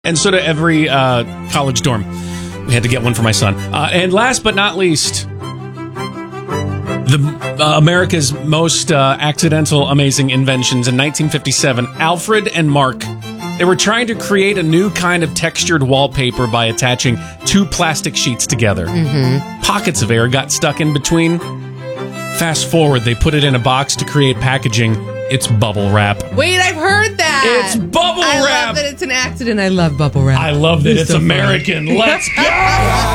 And so to every college dorm. We had to get one for my son. And last but not least, America's most accidental, amazing inventions in 1957, Alfred and Mark. They were trying to create a new kind of textured wallpaper by attaching two plastic sheets together. Mm-hmm. Pockets of air got stuck in between. Fast forward, they put it in a box to create packaging. It's bubble wrap. Wait, I've heard that. It's bubble wrap. I love that it's an accident. I love bubble wrap. I love that it's so American. Let's go.